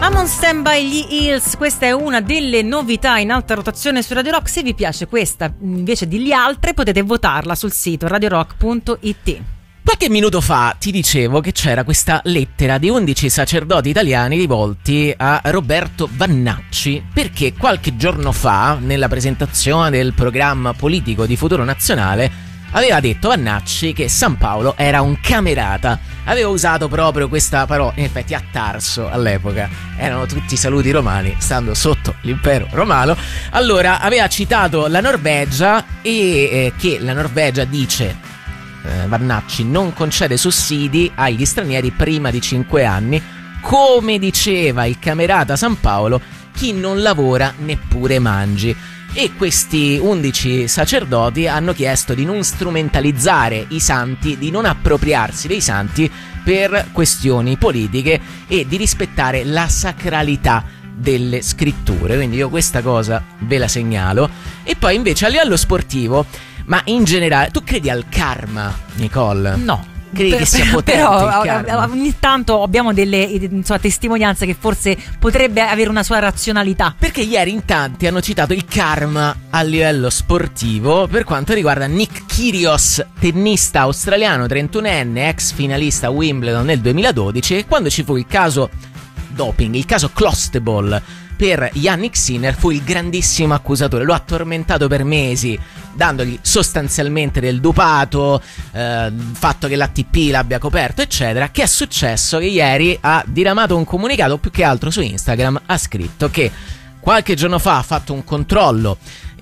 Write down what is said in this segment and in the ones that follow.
I'm on stand by gli Hills, questa è una delle novità in alta rotazione su Radio Rock. Se vi piace questa invece delle altre potete votarla sul sito radiorock.it. Qualche minuto fa ti dicevo che c'era questa lettera di 11 sacerdoti italiani rivolti a Roberto Vannacci, perché qualche giorno fa, nella presentazione del programma politico di Futuro Nazionale, aveva detto Vannacci che San Paolo era un camerata. Aveva usato proprio questa parola, in effetti a Tarso all'epoca erano tutti saluti romani, stando sotto l'impero romano. Allora aveva citato la Norvegia e che la Norvegia, dice Vannacci, non concede sussidi agli stranieri prima di 5 anni. Come diceva il camerata San Paolo, chi non lavora neppure mangi. E questi 11 sacerdoti hanno chiesto di non strumentalizzare i santi, di non appropriarsi dei santi per questioni politiche e di rispettare la sacralità delle scritture. Quindi io questa cosa ve la segnalo. E poi invece a livello sportivo, ma in generale, tu credi al karma, Nicole? No. Credi che sia potente però il karma? Ogni tanto abbiamo delle testimonianze che forse potrebbe avere una sua razionalità. Perché ieri in tanti hanno citato il karma a livello sportivo per quanto riguarda Nick Kyrgios, tennista australiano 31enne, ex finalista a Wimbledon nel 2012, e quando ci fu il caso doping, il caso Clostebol per Yannick Sinner, fu il grandissimo accusatore, lo ha tormentato per mesi dandogli sostanzialmente del dopato, fatto che l'ATP l'abbia coperto eccetera. Che è successo? Che ieri ha diramato un comunicato, più che altro su Instagram ha scritto che qualche giorno fa ha fatto un controllo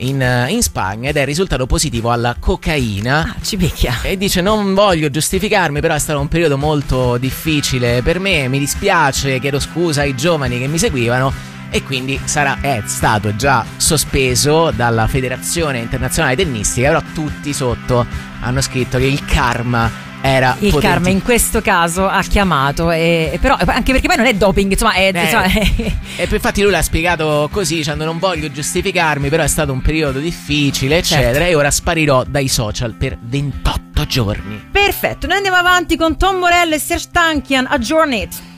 in Spagna ed è risultato positivo alla cocaina. Ci picchia. E dice: non voglio giustificarmi, però è stato un periodo molto difficile per me, mi dispiace, chiedo scusa ai giovani che mi seguivano. E quindi è stato già sospeso dalla Federazione Internazionale Tennistica. Però tutti sotto hanno scritto che il karma era il karma in questo caso ha chiamato, però anche perché poi non è doping, insomma, e infatti lui l'ha spiegato così, dicendo: non voglio giustificarmi, però è stato un periodo difficile eccetera, certo. E ora sparirò dai social per 28 giorni. Perfetto, noi andiamo avanti con Tom Morello e Serj Tankian, Adjourn It.